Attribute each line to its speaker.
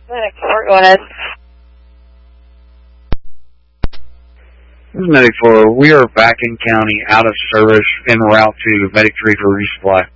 Speaker 1: Medic 4, go ahead.
Speaker 2: This is Medic 4. We are back in county, out of service, en route to Medic 3 for resupply.